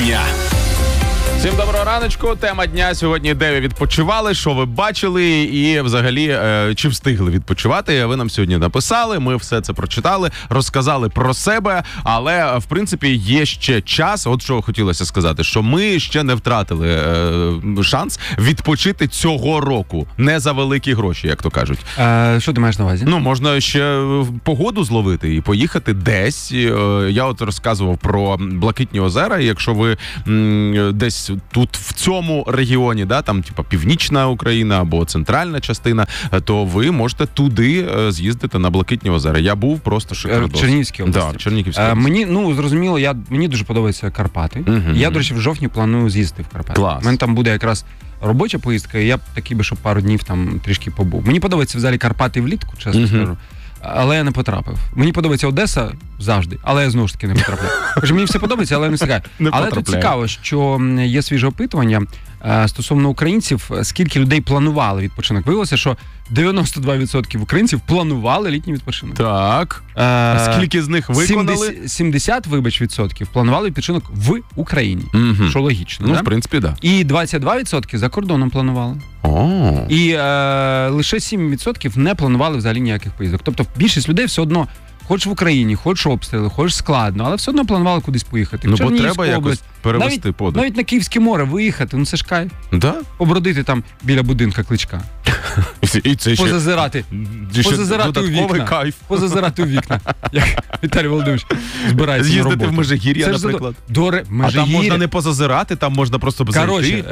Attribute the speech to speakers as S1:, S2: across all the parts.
S1: дня.
S2: Всім доброго раночку. Тема дня сьогодні, де ви відпочивали, що ви бачили і взагалі чи встигли відпочивати. Ви нам сьогодні написали, ми все це прочитали, розказали про себе, але в принципі є ще час. От що хотілося сказати, що ми ще не втратили шанс відпочити цього року. Не за великі гроші, як то кажуть.
S3: Що ти маєш на увазі?
S2: Ну, можна ще погоду зловити і поїхати десь. Я от розказував про Блакитні озера, і якщо ви десь тут в цьому регіоні, да, там типа Північна Україна або центральна частина, то ви можете туди з'їздити на Блакитні озера. Я був просто шикардос.
S3: Чернігівській області.
S2: Да, Чернігівській області.
S3: Мені, зрозуміло, мені дуже подобаються Карпати. Я, до речі, в жовтні планую з'їздити в Карпати.
S2: Клас.
S3: У мене там буде якраз робоча поїздка, і я такий би, щоб пару днів там трішки побув. Мені подобається взагалі Карпати влітку, чесно скажу. Але я не потрапив. Мені подобається Одеса завжди, але я знову ж таки не потрапляю. Тож мені все подобається, але я не встигаю. Але тут цікаво, що є свіже опитування стосовно українців, скільки людей планували відпочинок. Виявилося, що 92% українців планували літній відпочинок.
S2: Так. Скільки з них виконали?
S3: 70% планували відпочинок в Україні. Що логічно.
S2: Ну,
S3: да?
S2: в принципі, так. Да.
S3: І 22% за кордоном планували. І лише 7% не планували взагалі ніяких поїздок. Тобто більшість людей все одно, хоч в Україні, хоч обстріли, хоч складно, але все одно планували кудись поїхати.
S2: Ну, бо треба якось перевести подих.
S3: Навіть на Київське море виїхати, ну це ж кайф.
S2: Да?
S3: Побродити там біля будинка Кличка.
S2: І це ще...
S3: Позазирати у вікна.
S2: Кайф.
S3: Позазирати у вікна. Як Віталій Володимирович збирається на роботу.
S2: З'їздити в Межигір'я, наприклад.
S3: А
S2: там можна не позазирати, там можна просто зайти.
S3: Коротше,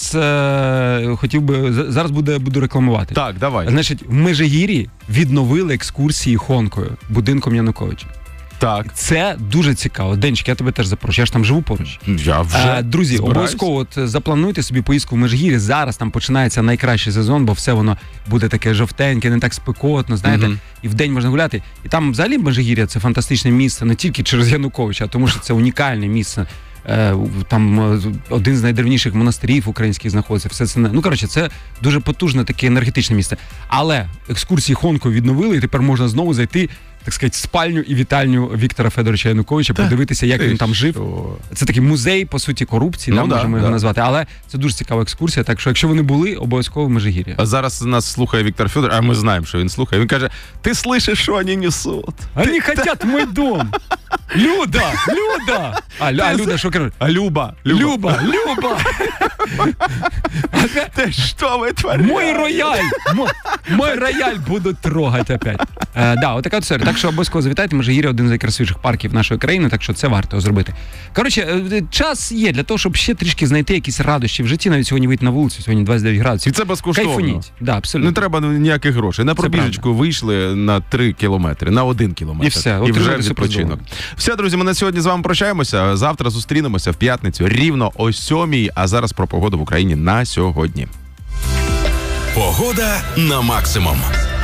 S3: зараз буду рекламувати.
S2: Так, давай.
S3: Значить, в Межигір'ї відновили екскурсії Хонкою, будинком Януковича.
S2: Так.
S3: Це дуже цікаво. Денчик, я тебе теж запрошую, я ж там живу поруч.
S2: Я вже
S3: друзі,
S2: збираюсь.
S3: обов'язково заплануйте собі поїздку в Межигір'ї. Зараз там починається найкращий сезон, бо все воно буде таке жовтеньке, не так спекотно, знаєте, і вдень можна гуляти. І там взагалі Межигір'я – це фантастичне місце не тільки через Януковича, а тому що це унікальне місце. Там один з найдревніших монастирів українських знаходиться. Все це, ну, коротше, це дуже потужне таке енергетичне місце. Але екскурсії Хонкою відновили, і тепер можна знову зайти, так сказати, в спальню і вітальню Віктора Федоровича Януковича, подивитися, як він там жив. Це такий музей, по суті, корупції, можемо його назвати. Але це дуже цікава екскурсія, так що, якщо вони були, обов'язково в Межигір'ї.
S2: А зараз нас слухає Віктор Федорович, а ми знаємо, що він слухає. Він каже: "Ти слышиш, що вони несуть?
S3: Вони хочуть мій дом. Люда! А Люда що каже?
S2: Люба. Ти що витворяєш?
S3: Мой рояль будуть трогати опять. Отака от історія. Так що обов'язково завітайте, Межигір'я – один з найкрасивіших парків нашої країни, так що це варто зробити. Коротше, час є для того, щоб ще трішки знайти якісь радощі в житті. Навіть сьогодні вийти на вулицю, сьогодні 29 градусів.
S2: І це безкоштовно.
S3: Кайфуніть. Да, абсолютно.
S2: Не треба ніяких грошей. На пробіжечку вийшли на 3 кілометри, на 1 кілометр.
S3: І все.
S2: І вже відпочинок. Все, друзі, ми на сьогодні з вами прощаємося. Завтра зустрінемося в п'ятницю рівно о 7:00. А зараз про погоду в Україні на сьогодні.
S1: Погода на максимум.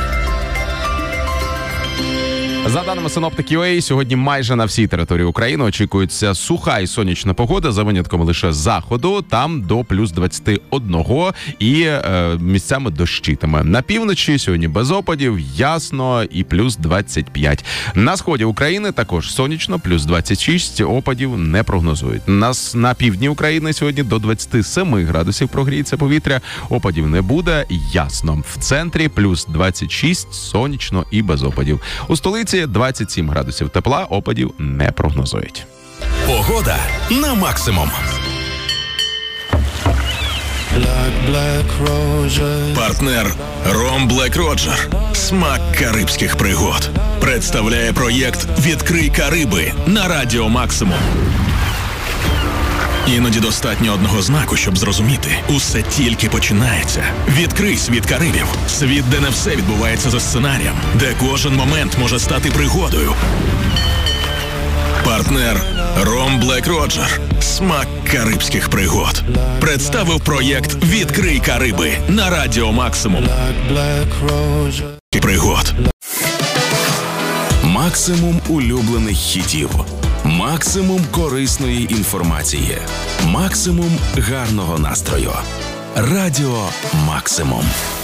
S2: За даними синоптиків UA, сьогодні майже на всій території України очікується суха і сонячна погода, за винятком лише заходу, там до плюс 21 і місцями дощитиме. На півночі сьогодні без опадів, ясно і плюс 25. На сході України також сонячно, плюс 26, опадів не прогнозують. На півдні України сьогодні до 27 градусів прогріється повітря, опадів не буде, ясно. В центрі плюс 26, сонячно і без опадів. У столиці 27 градусів тепла, опадів не прогнозують.
S1: Погода на максимум. Партнер Ром Блек Роджер. Смак карибських пригод. Представляє проєкт «Відкрий Кариби» на Радіо Максимум. Іноді достатньо одного знаку, щоб зрозуміти. Усе тільки починається. Відкрий світ Карибів. Світ, де не все відбувається за сценарієм. Де кожен момент може стати пригодою. Партнер Ром Блек Роджер. Смак карибських пригод. Представив проєкт «Відкрий Кариби» на Радіо Максимум. Пригод.
S4: Максимум улюблених хітів. Максимум корисної інформації. Максимум гарного настрою. Радіо Максимум.